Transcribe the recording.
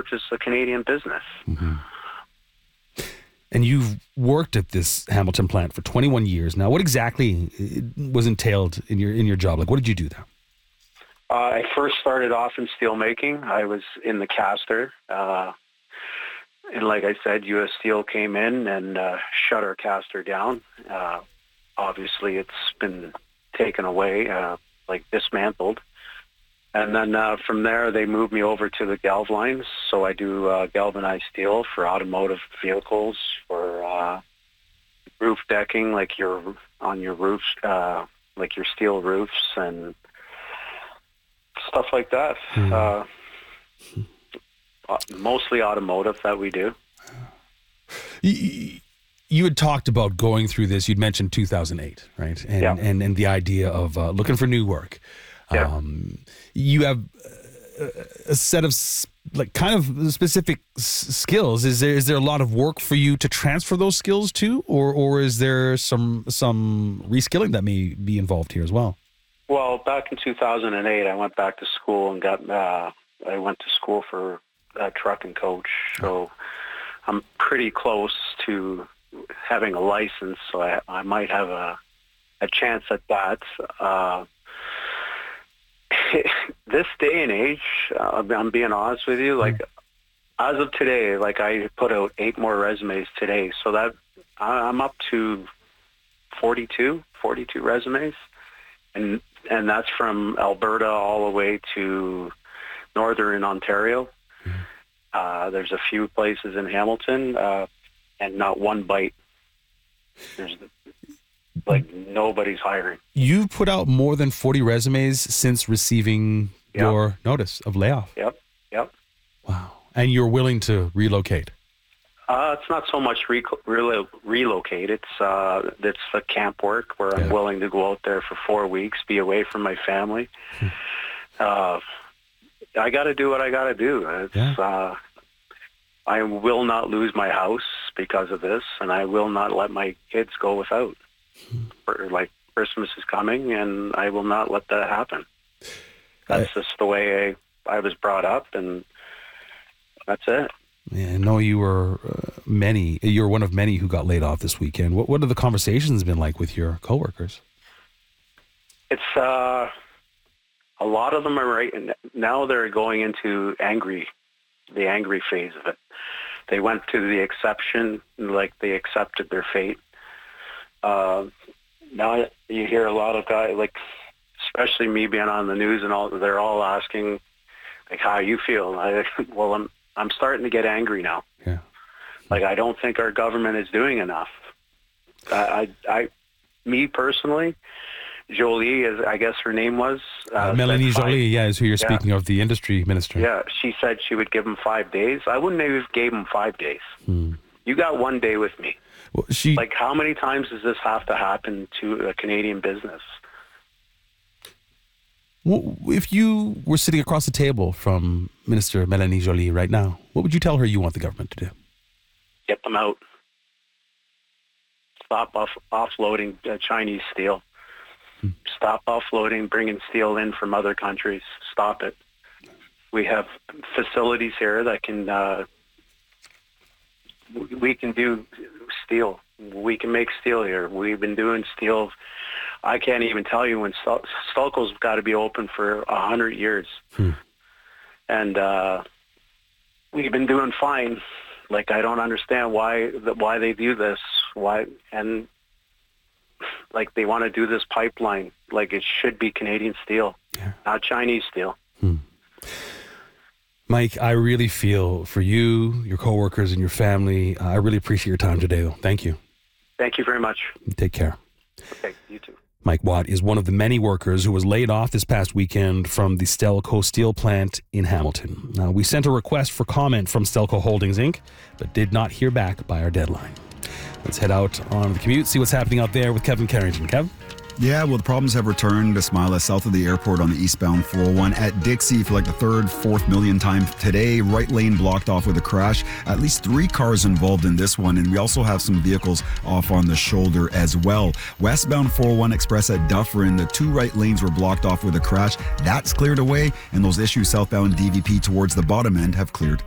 is a Canadian business. Mm-hmm. And you've worked at this Hamilton plant for 21 years now. What exactly was entailed in your job? Like, what did you do there? I first started off in steelmaking. I was in the caster. And like I said, U.S. Steel came in and shut our caster down. Obviously, it's been taken away, dismantled. And then from there, they moved me over to the galv lines. So I do galvanized steel for automotive vehicles, for roof decking, like on your roofs, like your steel roofs and stuff like that. Mostly automotive that we do. You had talked about going through this. You'd mentioned 2008, right? And the idea of looking for new work. Yeah. You have a set of kind of specific skills. Is there a lot of work for you to transfer those skills to, or is there some reskilling that may be involved here as well? Well, back in 2008, I went back to school and I went to school for a truck and coach. So I'm pretty close to having a license, so I might have a chance at that. This day and age, I'm being honest with you, like as of today, like I put out 8 more resumes today, so that I'm up to 42 resumes, and that's from Alberta all the way to Northern Ontario. There's a few places in Hamilton, and not one bite. There's nobody's hiring. You've put out more than 40 resumes since receiving your notice of layoff. Yep. Wow. And you're willing to relocate? It's not so much relocate. It's the camp work where I'm willing to go out there for 4 weeks, be away from my family. I got to do what I got to do. I will not lose my house because of this, and I will not let my kids go without. Christmas is coming, and I will not let that happen. That's just the way I was brought up, and that's it. Yeah, I know you were you're one of many who got laid off this weekend. What have the conversations been like with your coworkers? It's a lot of them are right now. They're going into the angry phase of it. They went to the exception, like they accepted their fate. Now you hear a lot of guys, like especially me being on the news and all. They're all asking, like, how you feel. I'm starting to get angry now. Yeah. Like, I don't think our government is doing enough. Me personally, Jolie, I guess her name was. Melanie Jolie, is who you're speaking of, the industry minister. Yeah, she said she would give him 5 days. I wouldn't have gave him 5 days. You got 1 day with me. Well, how many times does this have to happen to a Canadian business? Well, if you were sitting across the table from Minister Melanie Jolie right now, what would you tell her you want the government to do? Get them out. Stop offloading Chinese steel. Stop offloading, bringing steel in from other countries. Stop it. We have facilities here that can, we can do steel. We can make steel here. We've been doing steel. I can't even tell you when Stelco's got to be open for 100 years. And we've been doing fine. Like, I don't understand why they do this. And like, they want to do this pipeline. Like, it should be Canadian steel, not Chinese steel. Mike, I really feel for you, your coworkers, and your family. I really appreciate your time today. Thank you. Thank you very much. Take care. Okay, you too. Mike Watt is one of the many workers who was laid off this past weekend from the Stelco steel plant in Hamilton. Now, we sent a request for comment from Stelco Holdings, Inc., but did not hear back by our deadline. Let's head out on the commute, see what's happening out there with Kevin Carrington. Kev? Yeah, well, the problems have returned to Smila south of the airport on the eastbound 401 at Dixie for like the third, fourth million time today. Right lane blocked off with a crash. At least 3 cars involved in this one, and we also have some vehicles off on the shoulder as well. Westbound 401 Express at Dufferin, the 2 right lanes were blocked off with a crash. That's cleared away, and those issues southbound DVP towards the bottom end have cleared.